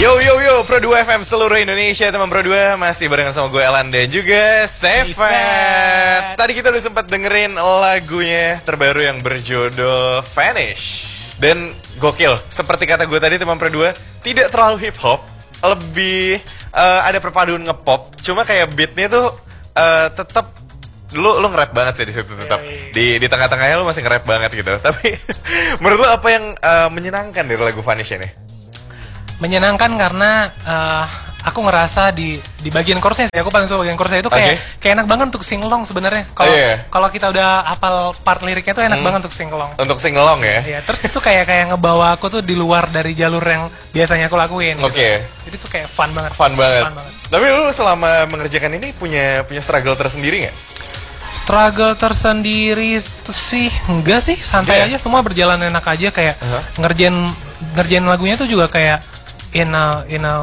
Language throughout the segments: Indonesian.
Yo yo yo, Pro 2 FM seluruh Indonesia, teman Pro 2 masih barengan sama gue Elan dan juga Stefan. Tadi kita udah sempat dengerin lagunya terbaru yang berjudul Vanish. Dan gokil, seperti kata gue tadi teman Pro 2, tidak terlalu hip hop, lebih ada perpaduan ngepop. Cuma kayak beatnya tuh tetap lu nge-rap banget sih di situ tetap. Di tengah-tengahnya lu masih nge-rap banget gitu. Tapi menurut lu apa yang menyenangkan dari lagu Vanish ini? Menyenangkan karena aku ngerasa di bagian chorusnya sih, aku paling suka bagian chorusnya itu kayak enak banget untuk sing-along sebenarnya. Kalau kita udah hafal part liriknya tuh enak banget untuk sing-along. Untuk sing-along ya? Iya, terus itu kayak ngebawa aku tuh di luar dari jalur yang biasanya aku lakuin gitu. Jadi tuh kayak fun banget. Fun banget. Tapi lu selama mengerjakan ini punya struggle tersendiri nggak? Struggle tersendiri itu sih enggak sih, santai aja, semua berjalan enak aja kayak ngerjain lagunya tuh juga kayak in a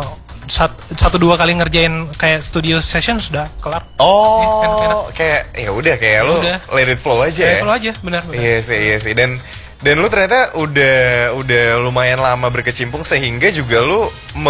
1-2 kali ngerjain kayak studio session sudah kelar. Enak. Kayak ya udah kayak lu let it flow aja. Let it flow aja, benar. Iya sih. Dan lu ternyata udah lumayan lama berkecimpung sehingga juga lu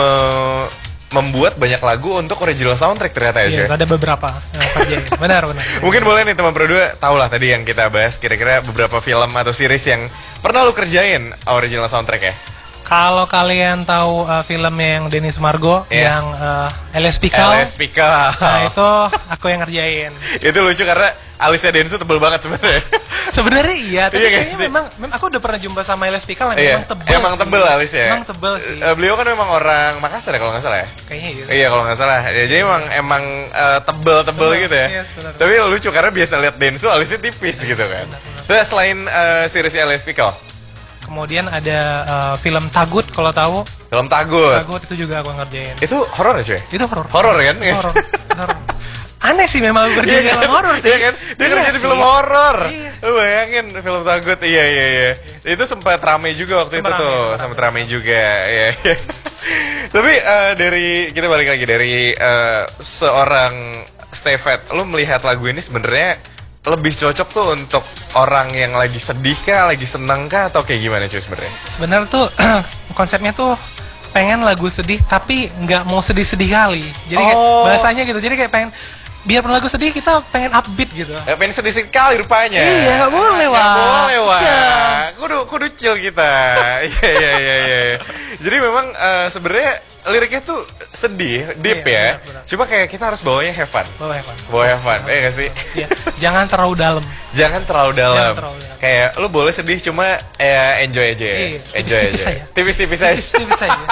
membuat banyak lagu untuk original soundtrack ternyata ya. Iya, ada beberapa. Benar. Mungkin boleh nih teman Pro 2 tahu lah tadi yang kita bahas kira-kira beberapa film atau series yang pernah lu kerjain original soundtrack ya. Kalau kalian tahu filmnya yang Dennis Margo yang LS Pikal. Nah, itu aku yang ngerjain. Itu lucu karena alisnya Densu tebel banget sebenarnya. Sebenarnya iya, tapi kayaknya memang aku udah pernah jumpa sama LS Pikal yang memang tebel alisnya. Emang tebel sih. Beliau kan memang orang Makassar ya kalau nggak salah ya. Kayaknya gitu. Iya kalau nggak salah. Ya, jadi emang tebel gitu ya. Iya, tapi lucu karena biasa lihat Densu alisnya tipis gitu kan. Terus selain series LS Pikal, kemudian ada film Tagut, kalau tahu. Film Tagut itu juga aku ngerjain. Itu horor ya cuy? Itu horor. Horor kan? Horor. Aneh sih memang aku kerjain film horor sih. Iya kan? Dia kerjain film horor. Lu bayangin film Tagut. Iya. Itu sempat rame juga waktu itu tuh. Sempat rame juga. Iya. Tapi kita balik lagi dari seorang Stefan, lu melihat lagu ini sebenarnya lebih cocok tuh untuk orang yang lagi sedih kah, lagi seneng kah, atau kayak gimana cuy sebenarnya? Sebenarnya tuh konsepnya tuh pengen lagu sedih tapi nggak mau sedih-sedih kali. Jadi kayak bahasanya gitu. Jadi kayak pengen biarpun lagu sedih kita pengen upbeat gitu. Pengen sedih kali rupanya. Iya, nggak boleh wah. Kudu chill kita. Iya. Jadi memang sebenarnya liriknya tuh sedih, deep ya. Benar. Cuma kayak kita harus bawanya have fun. Bawa have fun. Iya nggak sih? Iya. Jangan terlalu dalam. Kayak lu boleh sedih cuma enjoy aja. Iya, Tipis-tipis aja. Tipis-tipis aja.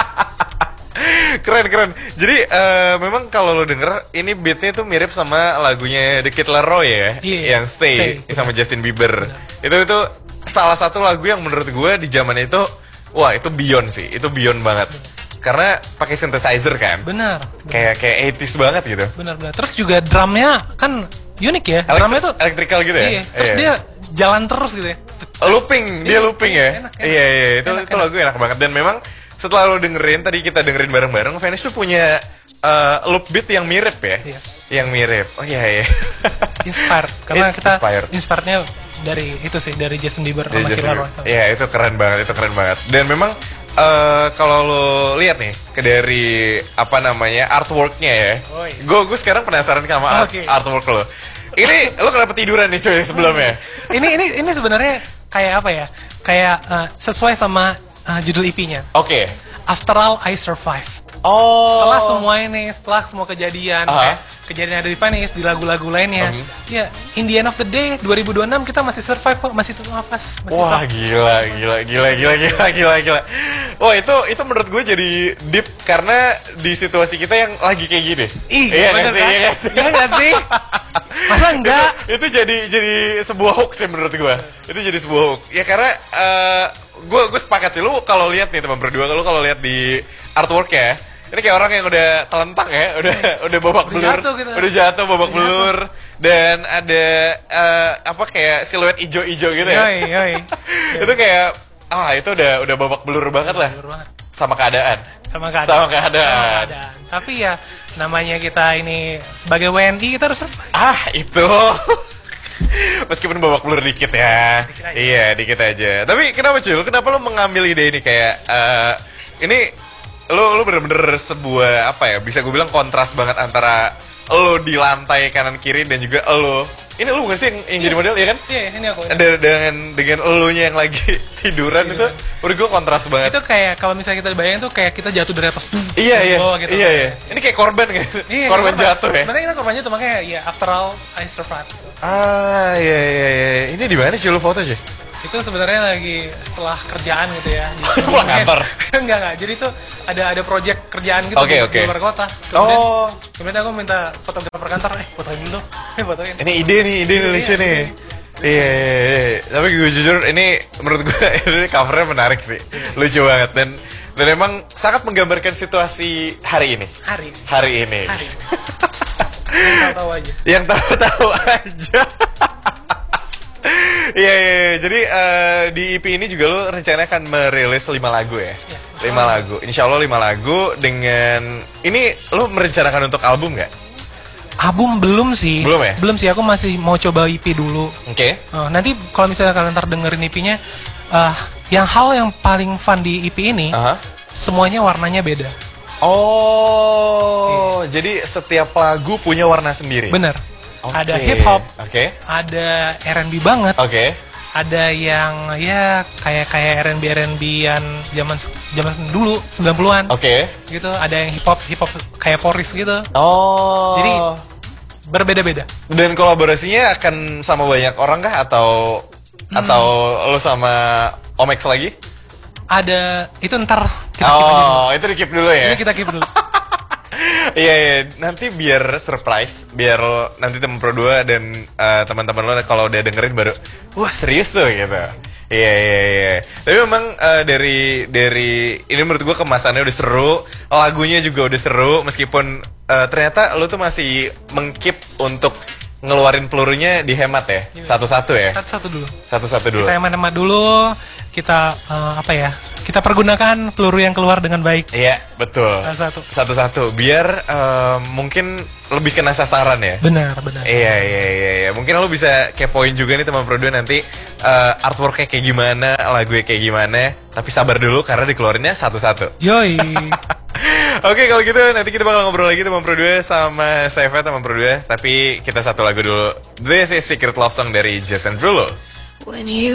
Keren. Jadi memang kalau lo denger ini beatnya tuh mirip sama lagunya The Kid Laroi ya, yang Stay sama Justin Bieber. Itu salah satu lagu yang menurut gue di zaman itu, wah itu beyond sih, itu beyond banget. Karena pakai synthesizer kan. Benar. Kayak 80s banget gitu. Benar. Terus juga drumnya kan unik ya. Drumnya tuh electrical gitu ya. Iya. Terus dia jalan terus gitu ya. Looping ya. Enak. Iya. Itu lagu enak banget. Dan memang setelah lo dengerin, tadi kita dengerin bareng-bareng, Vanish tuh punya loop beat yang mirip ya. Yes. Yang mirip. Oh iya. Inspired. Karena kita inspirednya dari itu sih, dari Justin Bieber sama Killer. Iya, itu keren banget. Dan memang kalau lo lihat nih dari artworknya ya, gue sekarang penasaran sama artwork lo. Ini lo kenapa tiduran nih cuy sebelumnya? Ini sebenarnya kayak apa ya? Kayak sesuai sama judul EP-nya. After All I Survive. Setelah semua kejadian, kejadian ada di Vanish, di lagu-lagu lainnya, ya in the end of the day 2026 kita masih survive kok, masih tetap nafas. Wah gila. Wah itu menurut gue jadi deep karena di situasi kita yang lagi kayak gini. Iya nggak sih? Masa enggak? Itu jadi sebuah hoax ya menurut gue. Itu jadi sebuah hoax. Ya karena gue sepakat sih, lu kalau lihat nih teman berdua, lu kalau lihat di artwork ya, ini kayak orang yang udah telentang ya, udah babak belur, udah jatuh babak belur, dan ada kayak siluet ijo-ijo gitu ya. Itu kayak itu udah babak belur banget lah. Sama keadaan. Tapi ya namanya kita ini sebagai WNI kita harus survive. Itu meskipun babak belur dikit ya. Iya, dikit aja. Tapi kenapa cuy? Kenapa lo mengambil ide ini kayak ini lu bener-bener sebuah apa ya? Bisa gue bilang kontras banget antara lu di lantai kanan kiri dan juga lu. Ini lu bukan sih yang jadi model ya kan? Iya, ini aku. Dengan elunya yang lagi tiduran itu, menurut gue kontras banget. Itu kayak kalau misalnya kita bayangin tuh kayak kita jatuh dari atas Iya. bawah gitu. Iya. Ini kayak korban guys. Iya, korban jatuh ya. Sebenarnya kita korbannya tuh makanya ya after all I survived. Iya. Ini di mana sih lu foto sih? Itu sebenarnya lagi setelah kerjaan gitu ya. Pulang kantor. Enggak. Jadi itu ada project kerjaan gitu Oke. di luar kota. Kemudian aku minta fotografer kantor, fotoin dulu. Fotoin. Ini ide Indonesia nih. Iya. Tapi gue jujur ini menurut gue ini covernya menarik sih. Lucu banget dan memang sangat menggambarkan situasi hari ini. Hari ini. Yang tahu aja. Yang tahu aja. Iya. Jadi di EP ini juga lo rencananya akan merilis 5 lagu ya? 5 lagu. Insya Allah 5 lagu dengan... Ini lo merencanakan untuk album nggak? Album belum sih. Belum ya? Belum sih, aku masih mau coba EP dulu. Oke. Nanti kalau misalnya kalian ntar dengerin EP-nya, hal yang paling fun di EP ini, semuanya warnanya beda. Jadi setiap lagu punya warna sendiri? Bener. Ada hip hop, ada R&B banget, ada yang ya kayak R&B-an zaman dulu 90-an. Gitu, ada yang hip hop kayak Poris gitu. Jadi berbeda-beda. Dan kolaborasinya akan sama banyak orang kah atau lo sama Omex lagi? Ada, itu ntar kita keep aja dulu. Itu di keep dulu ya? Ini kita keep dulu. Iya, nanti biar surprise, biar nanti temen Pro 2 dan teman-teman lo kalau udah dengerin baru, wah serius tuh gitu. Iya. Tapi memang dari ini menurut gue kemasannya udah seru, lagunya juga udah seru, meskipun ternyata lo tuh masih mengkeep untuk ngeluarin pelurunya dihemat ya, satu-satu ya. Satu-satu dulu. Kita hemat-hemat dulu, kita kita pergunakan peluru yang keluar dengan baik. Iya, betul. Satu-satu. Biar mungkin lebih kena sasaran ya. Benar. Iya. Mungkin lo bisa kepoin juga nih teman Pro 2 nanti artworknya kayak gimana, lagunya kayak gimana. Tapi sabar dulu karena dikeluarinnya satu-satu. Yoi. Oke, kalau gitu nanti kita bakal ngobrol lagi teman Pro 2 sama Sefa teman Pro 2. Tapi kita satu lagu dulu. This is Secret Love Song dari Jason Derulo.